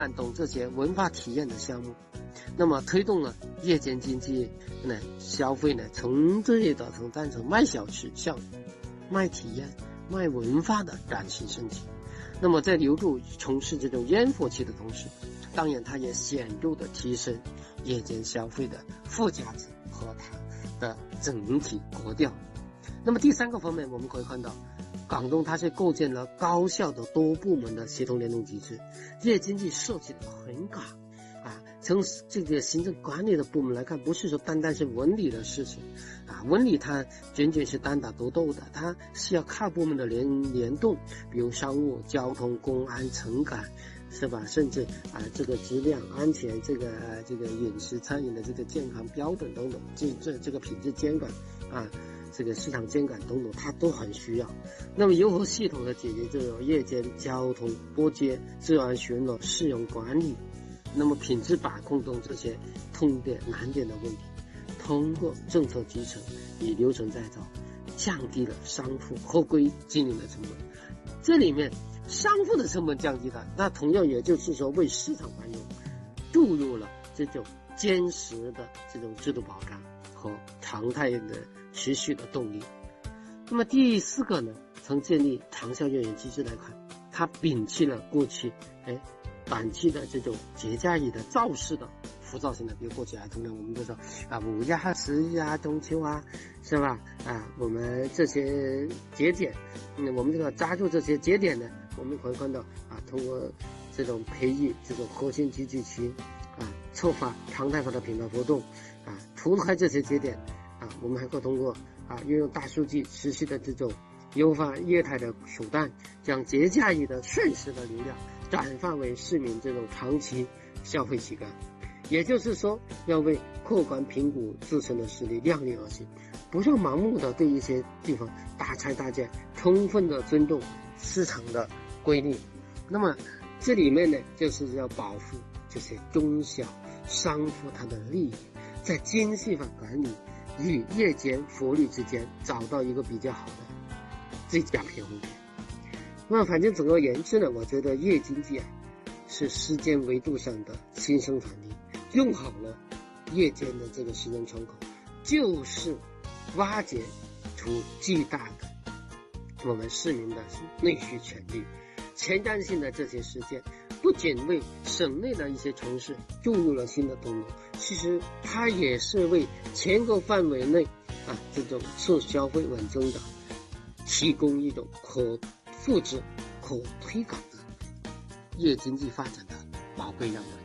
感动这些文化体验的项目，那么推动了夜间经济呢消费呢从这里的从单纯卖小吃向卖体验、卖文化的转型升级。那么在留住从事这种烟火气的同时，当然它也显著的提升夜间消费的附加值和它的整体格调。那么第三个方面，我们可以看到广东它是构建了高效的多部门的协同联动机制，夜经济设计的很好从这个行政管理的部门来看，不是说单单是文理的事情文理它仅仅是单打独斗的，它是要跨部门的联动，比如商务、交通、公安、城管，是吧？甚至这个质量安全，这个饮食餐饮的这个健康标准等等，这个品质监管这个市场监管等等，它都很需要。那么如何系统的解决这种夜间交通拨接、治安巡逻、市容管理，那么品质把控等这些痛点难点的问题，通过政策集成与流程再造，降低了商户合规经营的成本。这里面商户的成本降低了，那同样也就是说为市场繁荣注入了这种坚实的这种制度保障和常态的持续的动力。那么第四个呢，从建立长效运营机制来看，它摒弃了过去短期的这种节假日的造势的浮躁性的，比如过去同样我们都说5一、10一中秋是吧我们这些节点我们这个抓住这些节点呢，我们可以看到通过这种培育这种核心集聚区策划常态化的品牌活动除开这些节点我们还可以通过运用大数据持续的这种优化业态的手段，将节假日的瞬时的流量转化为市民这种长期消费习惯。也就是说，要为客观评估自身的实力，量力而行，不要盲目的对一些地方大拆大建，充分的尊重市场的规律。那么这里面呢，就是要保护这些中小商户它的利益，在精细化管理与夜间服务率之间找到一个比较好的最佳平衡点。那么反正总而言之呢，我觉得夜经济是时间维度上的新生产力，用好了夜间的这个时间窗口，就是挖掘出巨大的我们市民的内需潜力。前瞻性的这些实践不仅为省内的一些城市注入了新的动能，其实它也是为全国范围内这种促消费稳增的提供一种可复制、可推广的夜经济发展的宝贵样本。